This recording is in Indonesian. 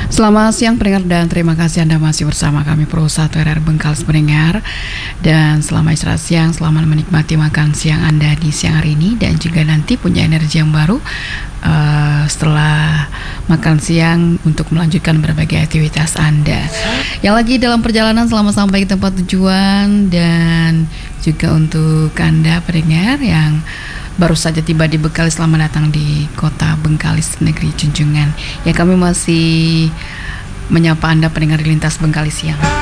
Selamat siang pendengar dan terima kasih Anda masih bersama kami Pro 1 RR Bengkalis pendengar. Dan selamat istirahat siang, selamat menikmati makan siang Anda di siang hari ini. Dan juga nanti punya energi yang baru setelah makan siang untuk melanjutkan berbagai aktivitas Anda. Yang lagi dalam perjalanan selamat sampai ke tempat tujuan. Dan juga untuk Anda pendengar yang baru saja tiba di Bengkalis, selamat datang di kota Bengkalis, negeri junjungan. Ya, kami masih menyapa Anda pendengar di Lintas Bengkalis siang.